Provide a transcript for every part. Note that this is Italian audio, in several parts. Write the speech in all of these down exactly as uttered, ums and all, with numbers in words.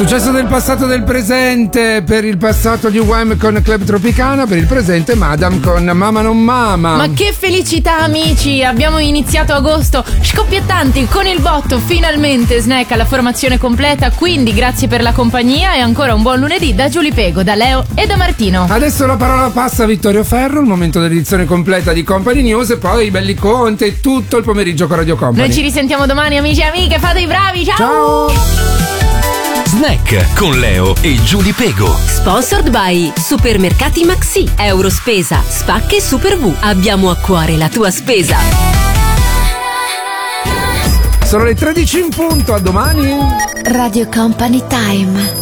Successo del passato del presente. Per il passato gli U M con Club Tropicana, per il presente Madame con Mama non Mama. Ma che felicità, amici! Abbiamo iniziato agosto scoppiettanti con il botto, finalmente Snack alla formazione completa, quindi grazie per la compagnia e ancora un buon lunedì da Giulia Pego, da Leo e da Martino. Adesso la parola passa a Vittorio Ferro, il momento dell'edizione completa di Company News e poi i belli conti e tutto il pomeriggio con Radio Company. Noi ci risentiamo domani, amici e amiche, fate i bravi, ciao! Ciao! Snack con Leo e Giulia Pego. Sponsored by Supermercati Maxi, Eurospesa, Spacche e Super V. Abbiamo a cuore la tua spesa. Sono le tredici in punto, a domani. Radio Company Time.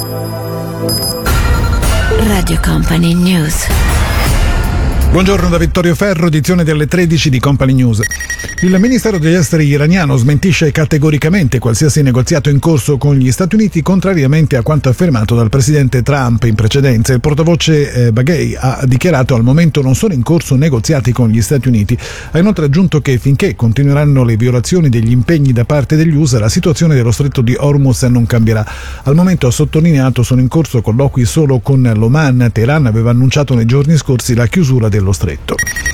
Radio Company News. Buongiorno da Vittorio Ferro, edizione delle tredici di Company News. Il Ministero degli Esteri iraniano smentisce categoricamente qualsiasi negoziato in corso con gli Stati Uniti, contrariamente a quanto affermato dal presidente Trump in precedenza. Il portavoce eh, Baghei ha dichiarato: al momento non sono in corso negoziati con gli Stati Uniti. Ha inoltre aggiunto che finché continueranno le violazioni degli impegni da parte degli U S A, la situazione dello stretto di Hormuz non cambierà. Al momento, ha sottolineato, sono in corso colloqui solo con l'Oman. Teheran aveva annunciato nei giorni scorsi la chiusura dello stretto.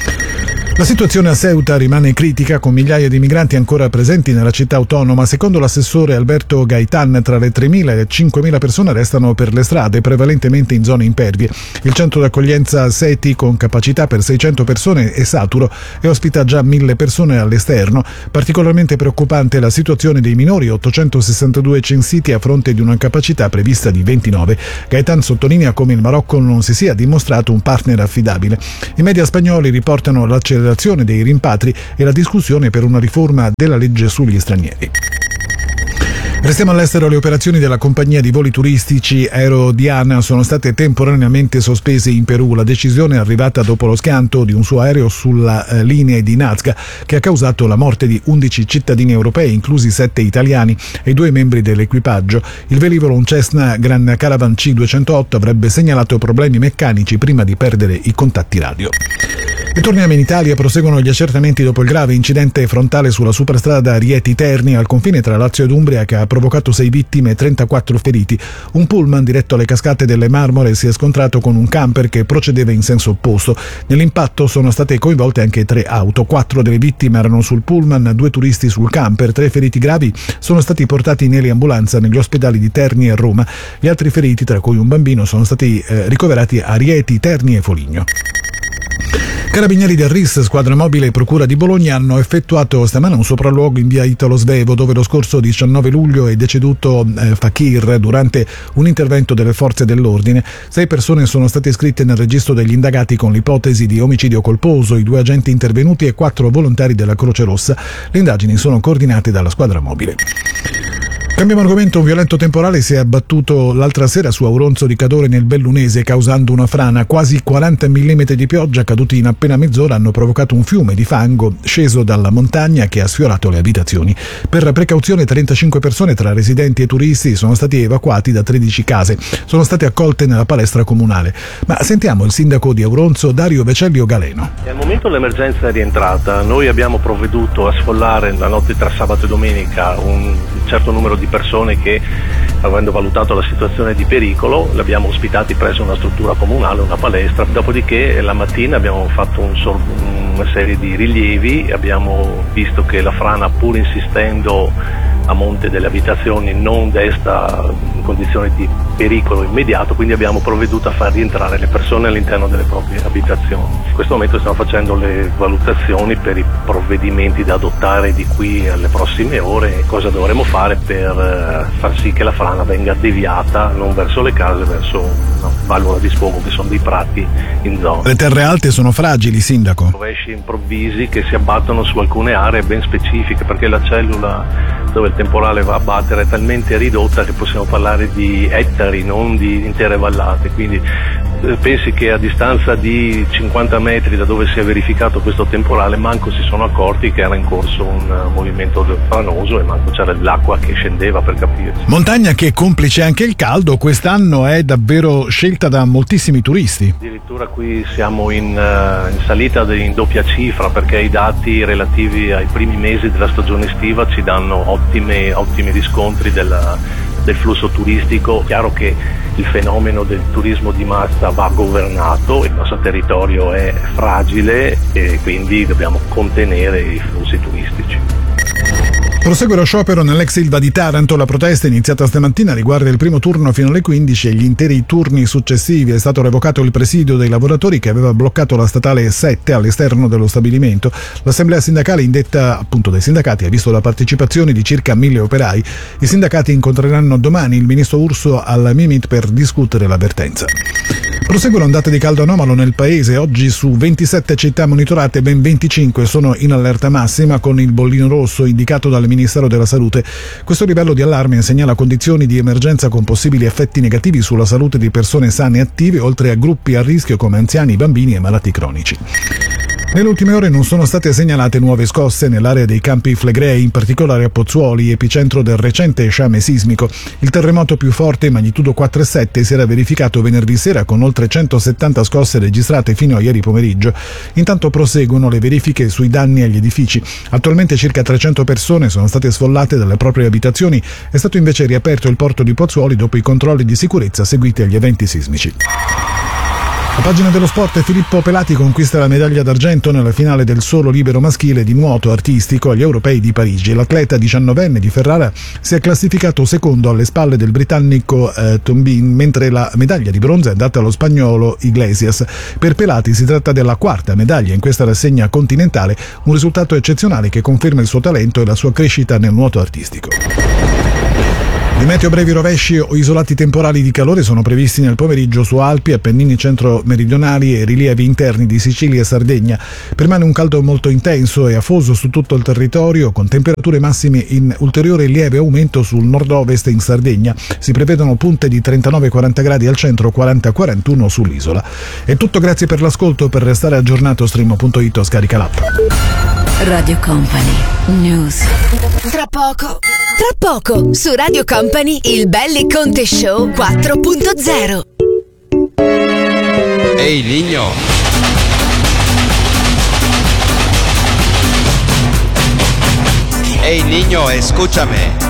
La situazione a Ceuta rimane critica, con migliaia di migranti ancora presenti nella città autonoma. Secondo l'assessore Alberto Gaitan, tra le tremila e le cinquemila persone restano per le strade, prevalentemente in zone impervie. Il centro d'accoglienza Seti, con capacità per seicento persone, è saturo e ospita già mille persone all'esterno. Particolarmente preoccupante è la situazione dei minori, ottocentosessantadue censiti a fronte di una capacità prevista di ventinove. Gaitan sottolinea come il Marocco non si sia dimostrato un partner affidabile. I media spagnoli riportano l'accelerazione dei rimpatri e la discussione per una riforma della legge sugli stranieri. Restiamo all'estero. Le operazioni della compagnia di voli turistici Aerodiana sono state temporaneamente sospese in Perù. La decisione è arrivata dopo lo schianto di un suo aereo sulla eh, linea di Nazca, che ha causato la morte di undici cittadini europei, inclusi sette italiani e due membri dell'equipaggio. Il velivolo, un Cessna Grand Caravan C duecentotto, avrebbe segnalato problemi meccanici prima di perdere i contatti radio. E torniamo in Italia. Proseguono gli accertamenti dopo il grave incidente frontale sulla superstrada Rieti-Terni al confine tra Lazio ed Umbria, che ha provocato sei vittime e trentaquattro feriti. Un pullman diretto alle cascate delle Marmore si è scontrato con un camper che procedeva in senso opposto. Nell'impatto sono state coinvolte anche tre auto. Quattro delle vittime erano sul pullman, due turisti sul camper. Tre feriti gravi sono stati portati in eliambulanza negli ospedali di Terni e Roma. Gli altri feriti, tra cui un bambino, sono stati eh, ricoverati a Rieti, Terni e Foligno. Carabinieri del R I S, squadra mobile e procura di Bologna hanno effettuato stamane un sopralluogo in via Italo Svevo, dove lo scorso diciannove luglio è deceduto eh, Fakir durante un intervento delle forze dell'ordine. Sei persone sono state iscritte nel registro degli indagati con l'ipotesi di omicidio colposo, i due agenti intervenuti e quattro volontari della Croce Rossa. Le indagini sono coordinate dalla squadra mobile. Cambiamo argomento. Un violento temporale si è abbattuto l'altra sera su Auronzo di Cadore nel Bellunese, causando una frana. Quasi quaranta millimetri di pioggia caduti in appena mezz'ora hanno provocato un fiume di fango sceso dalla montagna che ha sfiorato le abitazioni. Per precauzione, trentacinque persone tra residenti e turisti sono stati evacuati da tredici case. Sono state accolte nella palestra comunale. Ma sentiamo il sindaco di Auronzo, Dario Vecellio Galeno. Al momento l'emergenza è rientrata. Noi abbiamo provveduto a sfollare la notte tra sabato e domenica un certo numero di persone che, avendo valutato la situazione di pericolo, li abbiamo ospitati presso una struttura comunale, una palestra. Dopodiché la mattina abbiamo fatto un sor- una serie di rilievi, abbiamo visto che la frana, pur insistendo a monte delle abitazioni, non desta condizioni di pericolo immediato, quindi abbiamo provveduto a far rientrare le persone all'interno delle proprie abitazioni. In questo momento stiamo facendo le valutazioni per i provvedimenti da adottare di qui alle prossime ore, cosa dovremo fare per far sì che la frana venga deviata non verso le case, verso una valvola di sfogo che sono dei prati in zona. Le terre alte sono fragili, sindaco. Rovesci improvvisi che si abbattono su alcune aree ben specifiche, perché la cellula dove il temporale va a battere è talmente ridotta che possiamo parlare di ettari, non di intere vallate. Quindi eh, pensi che a distanza di cinquanta metri da dove si è verificato questo temporale manco si sono accorti che era in corso un uh, movimento franoso e manco c'era l'acqua che scendeva, per capirsi. Montagna che, complice anche il caldo, quest'anno è davvero scelta da moltissimi turisti. Addirittura qui siamo in, uh, in salita in doppia cifra, perché i dati relativi ai primi mesi della stagione estiva ci danno ottime, ottimi riscontri della del flusso turistico. Chiaro che il fenomeno del turismo di massa va governato, il nostro territorio è fragile e quindi dobbiamo contenere i flussi turistici. Prosegue lo sciopero nell'ex Ilva di Taranto. La protesta iniziata stamattina riguarda il primo turno fino alle quindici e gli interi turni successivi. È stato revocato il presidio dei lavoratori che aveva bloccato la statale sette all'esterno dello stabilimento. L'assemblea sindacale indetta appunto dai sindacati ha visto la partecipazione di circa mille operai. I sindacati incontreranno domani il ministro Urso al Mimit per discutere l'avvertenza. Prosegue l'ondata di caldo anomalo nel paese. Oggi su ventisette città monitorate ben venticinque sono in allerta massima con il bollino rosso indicato dal Ministero della Salute. Questo livello di allarme segnala condizioni di emergenza con possibili effetti negativi sulla salute di persone sane e attive, oltre a gruppi a rischio come anziani, bambini e malati cronici. Nelle ultime ore non sono state segnalate nuove scosse nell'area dei Campi Flegrei, in particolare a Pozzuoli, epicentro del recente sciame sismico. Il terremoto più forte, magnitudo quattro virgola sette, si era verificato venerdì sera con oltre centosettanta scosse registrate fino a ieri pomeriggio. Intanto proseguono le verifiche sui danni agli edifici. Attualmente circa trecento persone sono state sfollate dalle proprie abitazioni. È stato invece riaperto il porto di Pozzuoli dopo i controlli di sicurezza seguiti agli eventi sismici. A pagina dello sport, Filippo Pelati conquista la medaglia d'argento nella finale del solo libero maschile di nuoto artistico agli europei di Parigi. L'atleta diciannovenne di Ferrara si è classificato secondo alle spalle del britannico eh, Tombin, mentre la medaglia di bronzo è andata allo spagnolo Iglesias. Per Pelati si tratta della quarta medaglia in questa rassegna continentale, un risultato eccezionale che conferma il suo talento e la sua crescita nel nuoto artistico. Di meteo brevi rovesci o isolati temporali di calore sono previsti nel pomeriggio su Alpi, Appennini centro-meridionali e rilievi interni di Sicilia e Sardegna. Permane un caldo molto intenso e afoso su tutto il territorio, con temperature massime in ulteriore lieve aumento sul nord-ovest e in Sardegna. Si prevedono punte di trentanove quaranta gradi al centro, quaranta quarantuno sull'isola. È tutto, grazie per l'ascolto. Per restare aggiornato, stream punto it o scarica l'app. Radio Company News. Tra poco, tra poco su Radio Company il Belli Conte Show quattro punto zero. Ehi, niño. Ehi, niño, escúchame.